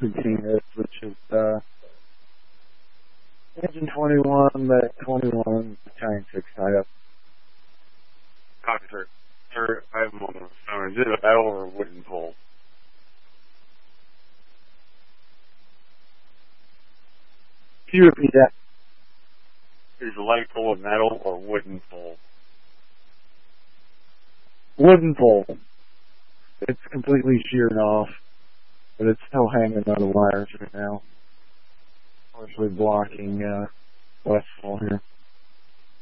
routine is, which is engine 21, that 21, battalion 6 tied up. Copy, sir. Sir, I have a moment. Is it a metal or a wooden pole? Can you repeat that? Is the light pole a metal or wooden pole? Wooden pole. It's completely sheared off, but it's still hanging on the wires right now. Partially blocking Westfall here.